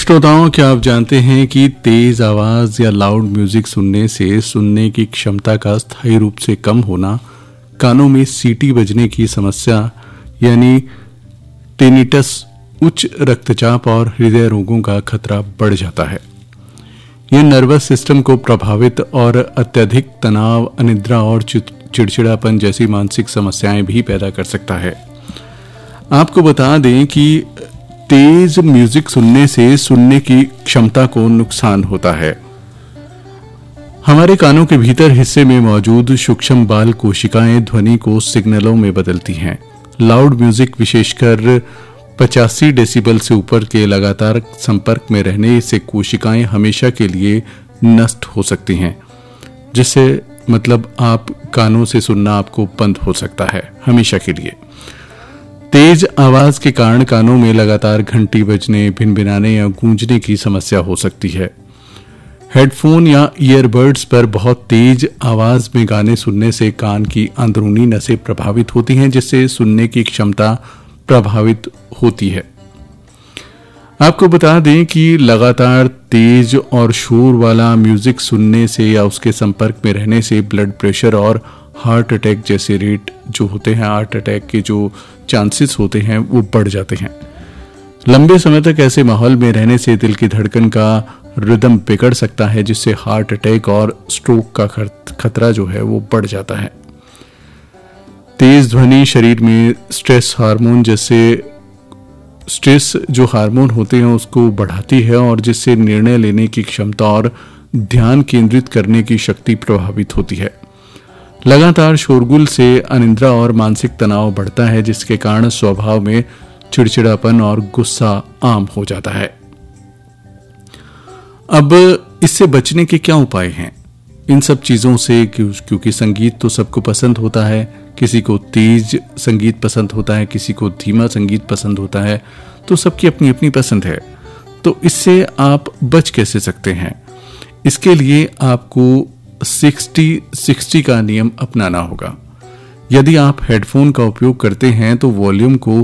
श्रोताओं, क्या आप जानते हैं कि तेज आवाज या लाउड म्यूजिक सुनने से सुनने की क्षमता का स्थायी रूप से कम होना, कानों में सीटी बजने की समस्या यानी टिनिटस, उच्च रक्तचाप और हृदय रोगों का खतरा बढ़ जाता है। यह नर्वस सिस्टम को प्रभावित और अत्यधिक तनाव, अनिद्रा और चिड़चिड़ापन जैसी मानसिक समस्याएं भी पैदा कर सकता है। आपको बता दें कि तेज म्यूजिक सुनने से सुनने की क्षमता को नुकसान होता है। हमारे कानों के भीतर हिस्से में मौजूद सूक्ष्म बाल कोशिकाएं ध्वनि को सिग्नलों में बदलती हैं। लाउड म्यूजिक, विशेषकर 85 डेसिबल से ऊपर के लगातार संपर्क में रहने से कोशिकाएं हमेशा के लिए नष्ट हो सकती हैं, जिससे मतलब आप कानों से सुनना आपको बंद हो सकता है हमेशा के लिए। तेज आवाज के कारण कानों में लगातार घंटी बजने, भिनभिनाने या गूंजने की समस्या हो सकती है। हेडफोन या ईयरबड्स पर बहुत तेज आवाज में गाने सुनने से कान की अंदरूनी नसें प्रभावित होती हैं, जिससे सुनने की क्षमता प्रभावित होती है। आपको बता दें कि लगातार तेज और शोर वाला म्यूजिक सुनने से या उसके संपर्क में रहने से ब्लड प्रेशर और हार्ट अटैक जैसे रेट जो होते हैं, हार्ट अटैक के जो चांसेस होते हैं वो बढ़ जाते हैं। लंबे समय तक ऐसे माहौल में रहने से दिल की धड़कन का रिदम बिगड़ सकता है, जिससे हार्ट अटैक और स्ट्रोक का खतरा जो है वो बढ़ जाता है। तेज ध्वनि शरीर में स्ट्रेस हार्मोन जैसे स्ट्रेस जो हार्मोन होते हैं उसको बढ़ाती है, और जिससे निर्णय लेने की क्षमता और ध्यान केंद्रित करने की शक्ति प्रभावित होती है। लगातार शोरगुल से अनिद्रा और मानसिक तनाव बढ़ता है, जिसके कारण स्वभाव में चिड़चिड़ापन और गुस्सा आम हो जाता है। अब इससे बचने के क्या उपाय हैं? इन सब चीजों से, क्योंकि संगीत तो सबको पसंद होता है, किसी को तेज संगीत पसंद होता है, किसी को धीमा संगीत पसंद होता है, तो सबकी अपनी अपनी पसंद है। तो इससे आप बच कैसे सकते हैं? इसके लिए आपको 60-60 का नियम अपनाना होगा। यदि आप हेडफोन का उपयोग करते हैं तो वॉल्यूम को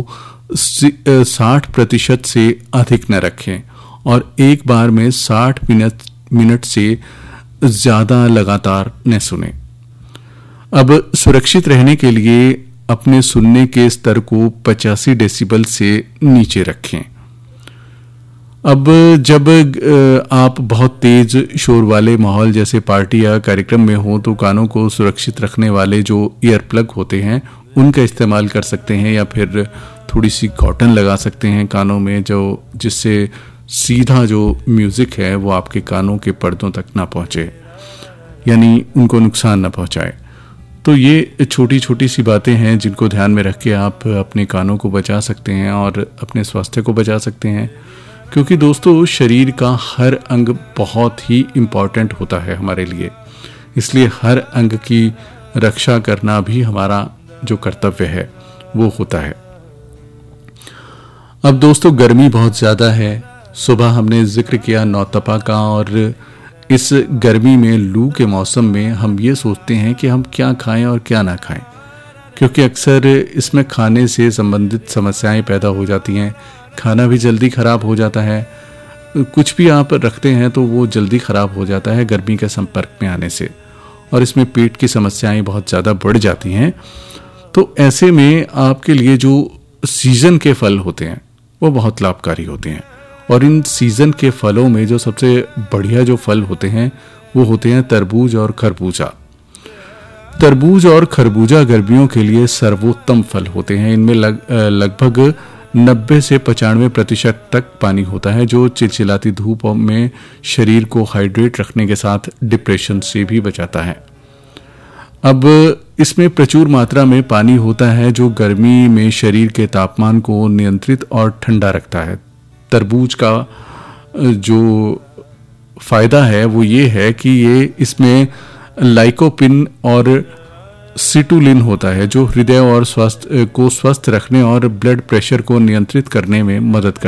60% से अधिक न रखें और एक बार में 60 मिनट से ज्यादा लगातार न सुनें। अब सुरक्षित रहने के लिए अपने सुनने के स्तर को 85 डेसिबल से नीचे रखें। अब जब आप बहुत तेज शोर वाले माहौल जैसे पार्टी या कार्यक्रम में हो तो कानों को सुरक्षित रखने वाले जो ईयर प्लग होते हैं उनका इस्तेमाल कर सकते हैं, या फिर थोड़ी सी कॉटन लगा सकते हैं कानों में, जो जिससे सीधा जो म्यूजिक है वो आपके कानों के पर्दों तक ना पहुंचे, यानी उनको नुकसान ना पहुंचाए। तो ये छोटी छोटी सी बातें हैं जिनको ध्यान में रख के आप अपने कानों को बचा सकते हैं और अपने स्वास्थ्य को बचा सकते हैं। क्योंकि दोस्तों, शरीर का हर अंग बहुत ही इम्पोर्टेंट होता है हमारे लिए, इसलिए हर अंग की रक्षा करना भी हमारा जो कर्तव्य है वो होता है। अब दोस्तों, गर्मी बहुत ज़्यादा है। सुबह हमने जिक्र किया नौतपा का, और इस गर्मी में, लू के मौसम में हम ये सोचते हैं कि हम क्या खाएं और क्या ना खाएं, क्योंकि अक्सर इसमें खाने से संबंधित समस्याएं पैदा हो जाती हैं। खाना भी जल्दी खराब हो जाता है, कुछ भी आप रखते हैं तो वो जल्दी खराब हो जाता है गर्मी के संपर्क में आने से, और इसमें पेट की समस्याएं बहुत ज़्यादा बढ़ जाती हैं। तो ऐसे में आपके लिए जो सीजन के फल होते हैं वो बहुत लाभकारी होते हैं, और इन सीजन के फलों में जो सबसे बढ़िया जो फल होते हैं वो होते हैं तरबूज और खरबूजा। तरबूज और खरबूजा गर्मियों के लिए सर्वोत्तम फल होते हैं। इनमें लगभग 90 से 95% तक पानी होता है, जो चिलचिलाती धूप में शरीर को हाइड्रेट रखने के साथ डिप्रेशन से भी बचाता है। अब इसमें प्रचुर मात्रा में पानी होता है, जो गर्मी में शरीर के तापमान को नियंत्रित और ठंडा रखता है। तरबूज का जो फायदा है वो ये है कि ये इसमें लाइकोपिन और सिटुलिन होता है, जो हृदय और स्वास्थ्य को स्वस्थ रखने और ब्लड प्रेशर को नियंत्रित करने में मदद करता है।